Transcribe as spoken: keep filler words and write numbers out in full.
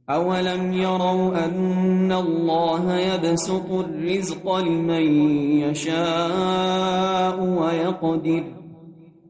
أولم يروا أن الله يبسط الرزق لمن يشاء ويقدر